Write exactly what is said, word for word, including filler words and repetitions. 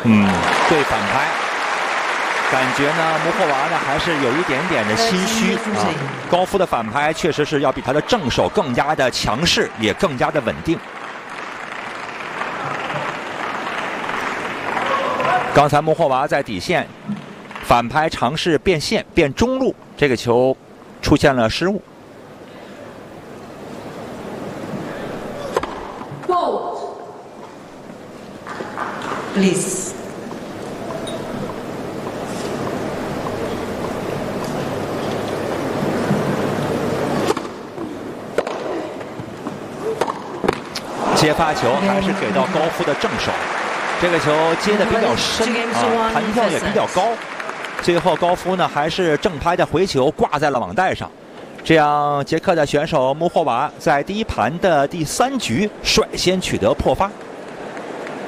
嗯，对反拍，感觉呢，穆霍娃呢还是有一点点的心虚啊。高夫的反拍确实是要比他的正手更加的强势，也更加的稳定。刚才穆霍娃在底线反拍尝试变线变中路，这个球出现了失误。 Please. 接发球还是给到高夫的正手，这个球接的比较深啊，弹跳也比较高。最后高夫呢还是正拍的回球挂在了网带上，这样捷克的选手穆霍娃在第一盘的第三局率先取得破发。